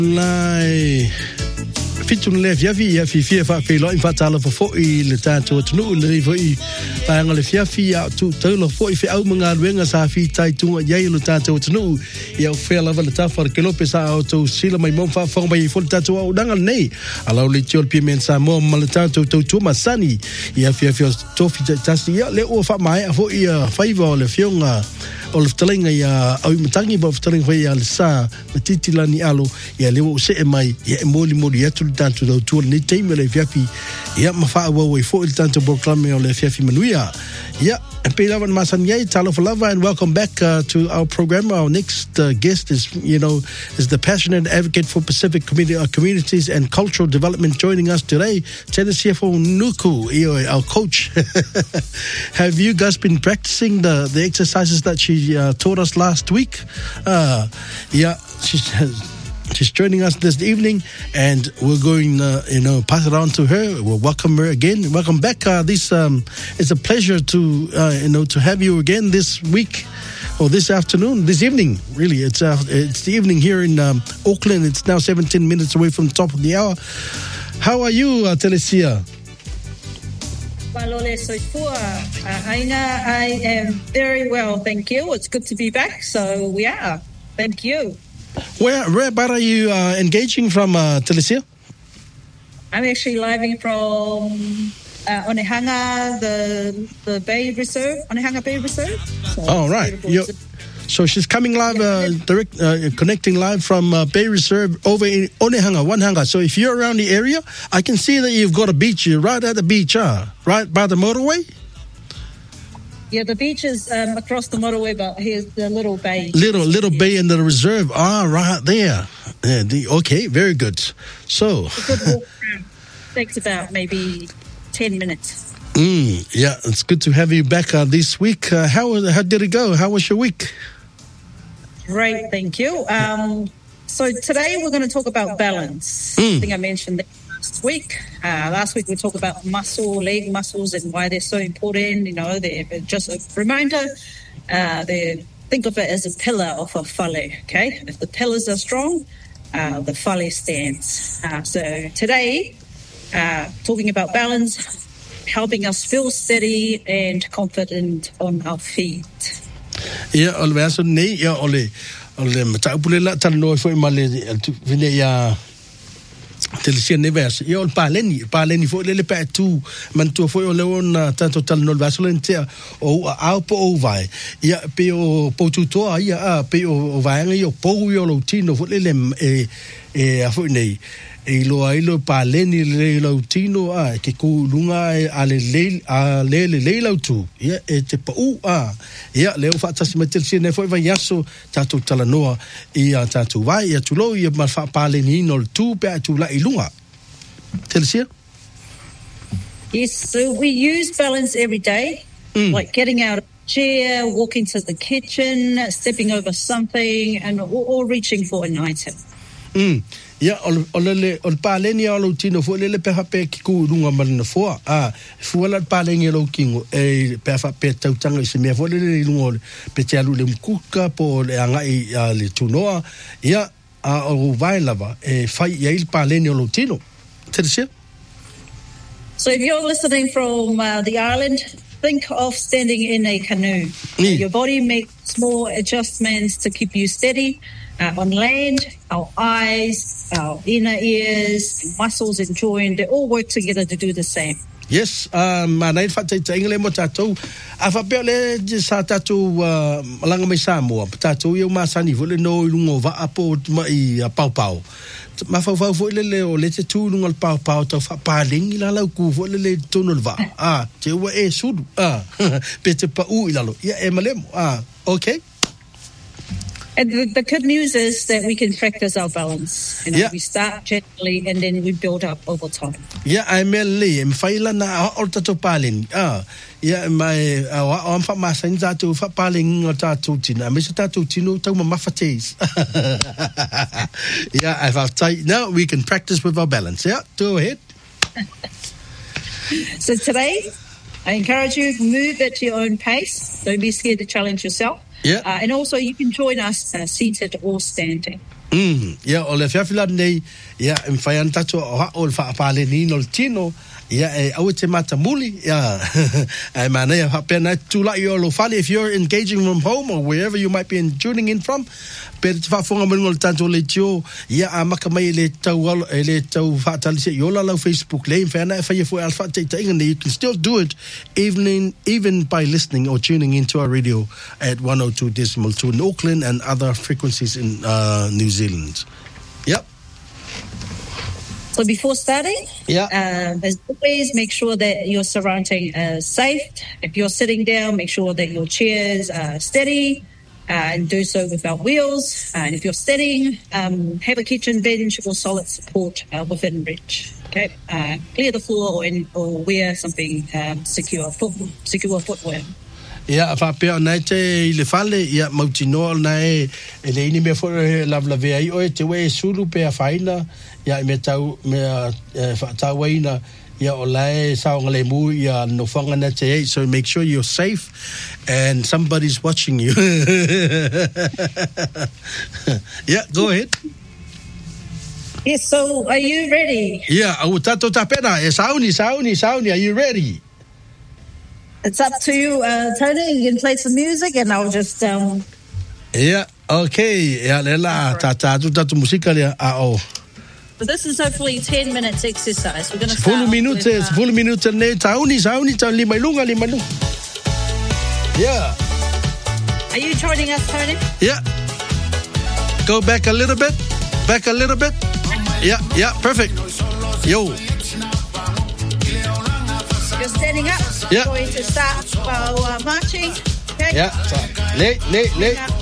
Lai fitun le fiafi ia fi fa fe lo infatala fo I le tato tunu le fo I tanga le fiafi a tu tolo fo I fe au mga luenga sa fi tai tunga ia le tato tunu ia fe la le tafa ke lo pesa auto sila mai mo fa fo mai fo tato au danga nei ala le tiol piment sa mo mal tato to tu masani ia fiafi to fi tasi ia le o fa mai fo ia faiva le fionga o le ftalinga ia au matangi ba ftalinga fa ia le sa matitila ni alo ia le o se mai ia moli atu le tanto do tu ni teime le fiafi ia mafa wa fo le tanto proclame o le fiafi manuia ia pe lava masan ia talo for lava and welcome back to our program. Our next guest is is the passionate advocate for Pacific communities and cultural development. Joining us today, Tennessee CFO Nuku, our coach. Have you guys been practicing the exercises that she taught us last week? She's joining us this evening, and we're going, pass it on to her. We'll welcome her again. Welcome back. It's a pleasure to have you again this week, or this afternoon, this evening. Really, it's the evening here in Auckland. It's now 17 minutes away from the top of the hour. How are you, Telesia? Palole soifua. Aina, I am very well, thank you. It's good to be back. So we are. Thank you. Where about are you engaging from, Telesia? I'm actually living from Onehunga, the Bay Reserve, Onehunga Bay Reserve. So right. So she's coming live, connecting live from Bay Reserve over in Onehunga, Onehunga. So if you're around the area, I can see that you've got a beach. You're right at the beach, right by the motorway? Yeah, the beach is across the motorway, but here's the little bay. Little bay in the reserve. Right there. Okay, very good. So, a good walk around. Takes about maybe 10 minutes. Yeah, it's good to have you back this week. How did it go? How was your week? Great, thank you. So today we're going to talk about balance. I think I mentioned that last week. Last week we talked about leg muscles and why they're so important. They're just a reminder. Think of it as a pillar of a whale, okay? If the pillars are strong, the whale stands. So today, talking about balance, helping us feel steady and confident on our feet. Yeah, Telesia nevers io paleni fo le pa tu man tu fo le on tanto tal no vasolente o aupo o vai ia pe o potuto ia pe o vai io po io lo tino fo le fo nei ilo paleni le lo tino ke ku lunga le lo tu ia te pa ia le fa tasi metelsia ne fo vai yaso tato talanoa ia tato vai ia tulo ia ma fa paleni no tu pe tu la ilunga Telesia. Yes, so we use balance every day, like getting out of the chair, walking to the kitchen, stepping over something, or reaching for an item. Ya ol paleni alo tino fo le pe hape ki ku lunga malna fo fo la paleni lo kingo pe fa pe tautanga se me fo le lunga pe te alu le mkuka po le anga le tunoa ya o vai lava fai ya il paleni lo tino Telesia. So if you're listening from the island, think of standing in a canoe. Your body makes small adjustments to keep you steady. On land, our eyes, our inner ears, muscles and joint, they all work together to do the same. Yes, manai fatai ingle mo tatou afa pele sa tatou langa mai Samoa tatou eu masani vole no lungo va apo mai pau ma fa fo le o le te tu lungo pau to fa paling ila la ku vo le tono va te wa sudu pe te pa u ila lo ya emalemo okay. And the good news is that we can practice our balance. We start gently and then we build up over time. Yeah, I'm faila na tato palin. Yeah, my I'm fa masan tato fa palin tato tina. Me tato tino tau mafates. Yeah, I've tight. Now we can practice with our balance. Yeah, go ahead. So today, I encourage you to move at your own pace. Don't be scared to challenge yourself. Yeah. And also you can join us seated or standing. Ia o le fiafila nei ia mfaian tatu o le faapale ni no tino ia au te mata muli ia ai mana ia pena tula i lo fale if you're engaging from home or wherever you might be tuning in from per te fafonga mo ngol tanto le tio ia a maka mai le tau fatali se yola la Facebook le fana fa ye fo alfa te and you can still do it even by listening or tuning into our radio at 102.2 in Auckland and other frequencies in New Zealand. Yep. So before starting, as always, make sure that your surrounding is safe. If you're sitting down, make sure that your chairs are steady and do so without wheels. And if you're sitting, have a kitchen bench or solid support within reach. Okay, clear the floor or wear something secure footwear. Ia fa pe ona te le fale ia mautino na e le ini me for lavlavea I o te we sulu pe faina ia me tau me fa tawaina ia o lai sa ngale mu ia no fanga na te so make sure you're safe and somebody's watching you. Yeah, go ahead. Yes, so are you ready? Yeah, au tato tapena e sauni are you ready? It's up to you, Tony. You can play some music and I'll just... Yeah, okay. Yeah, lela, tatu musika le ao. But this is hopefully 10 minutes exercise. We're going to start 10 minutes ne tauni lima lunga. Yeah. Are you joining us, Tony? Yeah. Go back a little bit. Yeah, perfect. Yo. You're standing up. Yeah. We're going to start marching. Okay. Yeah. Le.